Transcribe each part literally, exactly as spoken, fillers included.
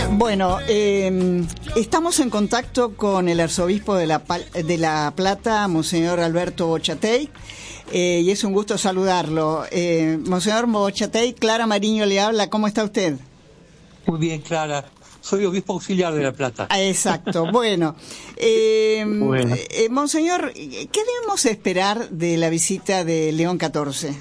Bueno, eh, estamos en contacto con el arzobispo de La, de La Plata, Monseñor Alberto Bochatey, eh, y es un gusto saludarlo. Eh, Monseñor Bochatey, Clara Mariño le habla, ¿cómo está usted? Muy bien, Clara. Soy obispo auxiliar de La Plata. Ah, exacto. Bueno, eh, bueno. Eh, Monseñor, ¿qué debemos esperar de la visita de León catorce?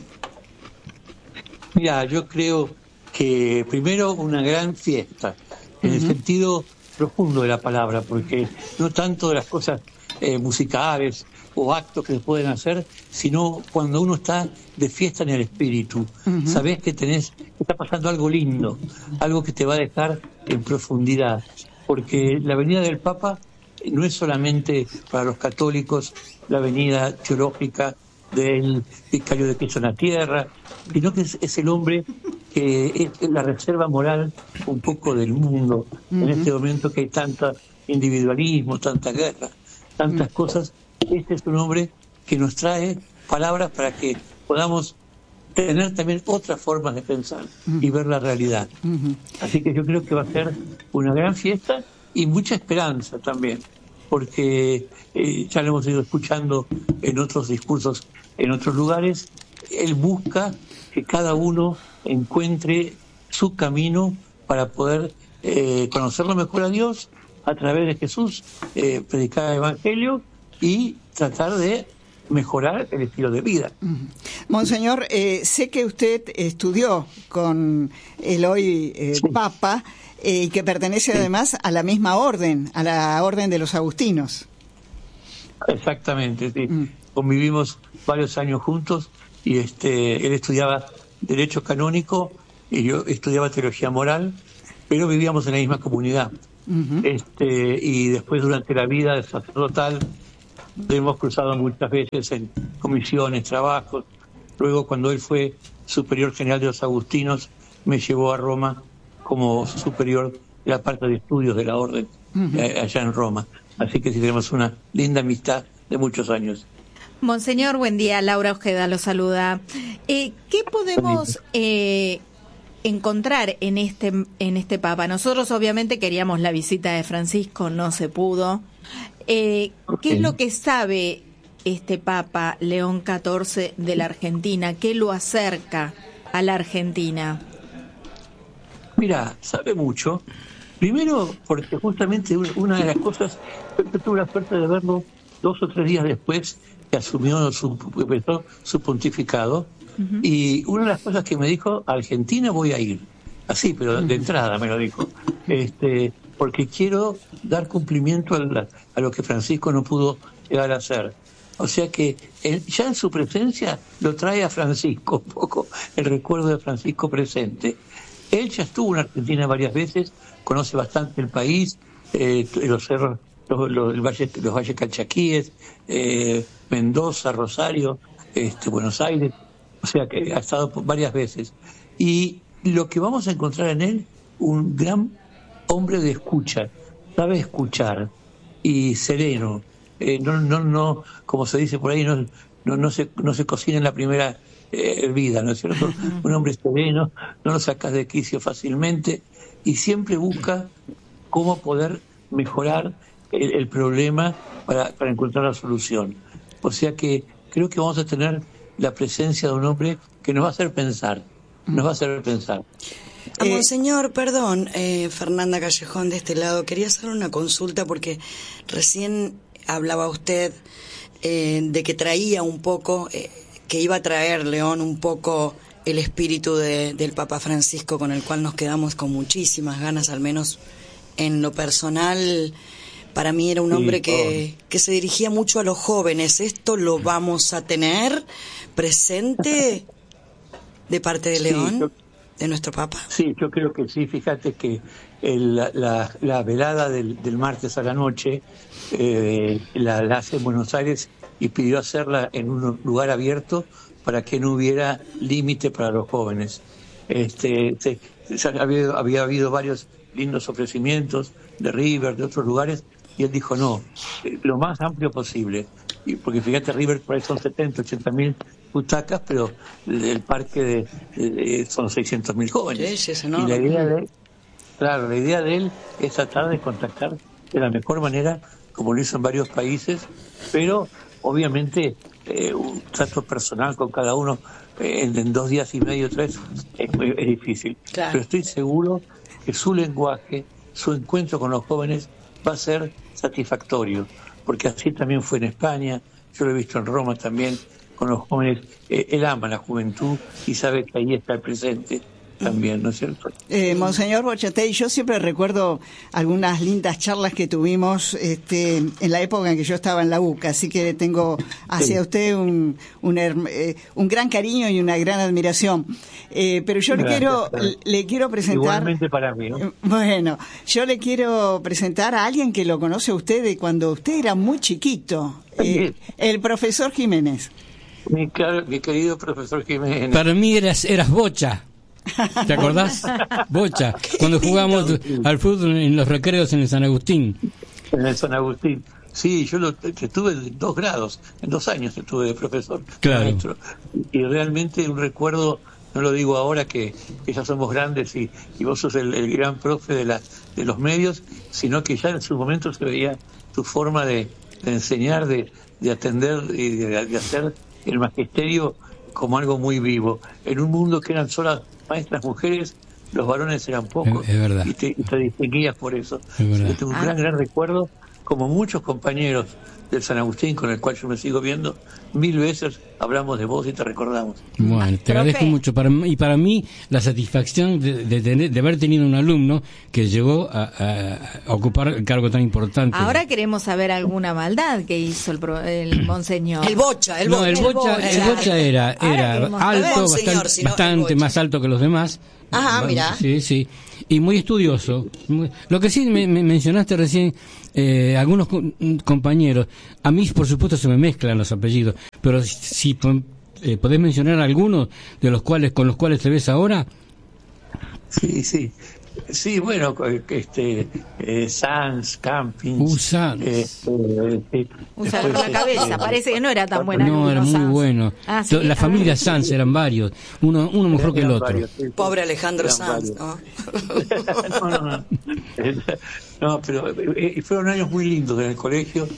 Mira, yo creo que primero una gran fiesta, en uh-huh. el sentido profundo de la palabra, porque no tanto de las cosas eh, musicales o actos que se pueden hacer, sino cuando uno está de fiesta en el espíritu. Uh-huh. Sabés que tenés, que está pasando algo lindo, algo que te va a dejar en profundidad, porque la venida del Papa no es solamente para los católicos la venida teológica del vicario de Cristo en la tierra, sino que es, es el hombre que es la reserva moral un poco del mundo, uh-huh. en este momento que hay tanto individualismo, tanta guerra, tantas uh-huh. cosas. Este es un hombre que nos trae palabras para que podamos tener también otras formas de pensar uh-huh. y ver la realidad. Uh-huh. Así que yo creo que va a ser una gran fiesta y mucha esperanza también, porque eh, ya lo hemos ido escuchando en otros discursos, en otros lugares. Él busca que cada uno encuentre su camino para poder eh, conocerlo mejor a Dios a través de Jesús, eh, predicar el Evangelio y tratar de mejorar el estilo de vida. Monseñor, eh, sé que usted estudió con el hoy eh, sí. Papa y eh, que pertenece sí. además a la misma orden, a la orden de los agustinos. Exactamente, sí. Mm. Convivimos varios años juntos y este él estudiaba Derecho Canónico y yo estudiaba Teología Moral, pero vivíamos en la misma comunidad. Uh-huh. Este y después durante la vida sacerdotal hemos cruzado muchas veces en comisiones, trabajos. Luego, cuando él fue superior general de los agustinos, me llevó a Roma como superior de la parte de estudios de la orden, uh-huh. allá en Roma. Así que sí tenemos una linda amistad de muchos años. Monseñor, buen día. Laura Ojeda lo saluda. Eh, ¿Qué podemos eh, encontrar en este en este Papa? Nosotros obviamente queríamos la visita de Francisco, no se pudo. Eh, ¿Qué es lo que sabe este Papa León catorce de la Argentina? ¿Qué lo acerca a la Argentina? Mira, sabe mucho. Primero, porque justamente una de las cosas, yo tuve la suerte de verlo dos o tres días después que asumió su, empezó su pontificado, uh-huh. y una de las cosas que me dijo, a Argentina voy a ir. Así, pero de entrada me lo dijo. Este... porque quiero dar cumplimiento a, la, a lo que Francisco no pudo llegar a hacer. O sea que él, ya en su presencia lo trae a Francisco, un poco el recuerdo de Francisco presente. Él ya estuvo en Argentina varias veces, conoce bastante el país, eh, los cerros, los, los, el valle, los valles calchaquíes, eh, Mendoza, Rosario, este, Buenos Aires, o sea que ha estado varias veces. Y lo que vamos a encontrar en él, un gran hombre de escucha, sabe escuchar y sereno, eh, no, no, no, como se dice por ahí, no, no, no se, no se cocina en la primera eh, hervida, ¿no es cierto? Un hombre sereno, no lo sacas de quicio fácilmente y siempre busca cómo poder mejorar el, el problema para, para encontrar la solución. O sea que creo que vamos a tener la presencia de un hombre que nos va a hacer pensar, nos va a hacer pensar. A Monseñor, perdón, eh, Fernanda Callejón de este lado, quería hacer una consulta porque recién hablaba usted eh, de que traía un poco, eh, que iba a traer León un poco el espíritu de, del Papa Francisco, con el cual nos quedamos con muchísimas ganas, al menos en lo personal. Para mí era un hombre sí, que, que se dirigía mucho a los jóvenes. ¿Esto lo vamos a tener presente de parte de León? Sí, yo... ¿De nuestro Papa? Sí, yo creo que sí. Fíjate que el, la, la velada del, del martes a la noche eh, la, la hace en Buenos Aires y pidió hacerla en un lugar abierto para que no hubiera límite para los jóvenes. Este, se, se, había, había habido varios lindos ofrecimientos de River, de otros lugares, y él dijo no, eh, lo más amplio posible. Y porque fíjate, River por ahí son setenta, ochenta mil butacas, pero el parque de, de, de son seiscientos mil jóvenes. Sí, sí, es enorme. Y la idea de Claro, la idea de él es tratar de contactar de la mejor manera, como lo hizo en varios países, pero obviamente eh, un trato personal con cada uno eh, en, en dos días y medio, tres, es, es difícil. Claro. Pero estoy seguro que su lenguaje, su encuentro con los jóvenes va a ser satisfactorio, porque así también fue en España, yo lo he visto en Roma también, con los jóvenes. Eh, él ama la juventud y sabe que ahí está el presente también, ¿no es cierto? Eh, Monseñor Bochatey, yo siempre recuerdo algunas lindas charlas que tuvimos este, en la época en que yo estaba en la U C A, así que tengo hacia sí. usted un, un, eh, un gran cariño y una gran admiración. Eh, pero yo Gracias, le quiero claro. le quiero presentar... Igualmente para mí, ¿no? Bueno, yo le quiero presentar a alguien que lo conoce a usted de cuando usted era muy chiquito, eh, el profesor Jiménez. Mi, claro, mi querido profesor Jiménez. Para mí eras, eras Bocha. ¿Te acordás? Bocha, cuando jugamos al fútbol en los recreos en el San Agustín. En el San Agustín. Sí, yo lo estuve en dos grados, en dos años estuve de profesor. Claro. Maestro. Y realmente un recuerdo, no lo digo ahora que, que ya somos grandes y, y vos sos el, el gran profe de, la, de los medios, sino que ya en su momento se veía tu forma de, de enseñar, de, de atender y de, de hacer el magisterio como algo muy vivo. En un mundo que eran solas maestras mujeres, los varones eran pocos. Es, es verdad. Y te, y te distinguías por eso. Es verdad. Yo tengo un Ah. gran, gran recuerdo, como muchos compañeros del San Agustín, con el cual yo me sigo viendo, mil veces hablamos de vos y te recordamos. Bueno, te agradezco mucho. Para, y para mí, la satisfacción de, de, tener, de haber tenido un alumno que llegó a, a, a ocupar el cargo tan importante. Ahora queremos saber alguna maldad que hizo el, pro, el monseñor. El Bocha, el No, Bocha. el Bocha, el Bocha era, era queremos alto, saber. Monseñor, bastante, sino el bastante Bocha. más alto que los demás. Ajá, mirá. Sí, sí. Y muy estudioso. Muy- Lo que sí me, me mencionaste recién, eh, algunos co- compañeros, a mí por supuesto se me mezclan los apellidos, pero si, si po- eh, podés mencionar algunos de los cuales con los cuales te ves ahora. Sí, sí. Sí, bueno, este, eh, Sanz, Campins. Uh, Sanz. Este, eh, Usa después, la cabeza, este, parece que no era tan buena. No, era muy bueno. Ah, ¿sí? La familia Ah. Sanz eran varios, uno, uno mejor que el eran otro. varios, sí, sí. Pobre Alejandro Eran Sanz, varios. ¿no? no, no, no. No, pero eh, fueron años muy lindos en el colegio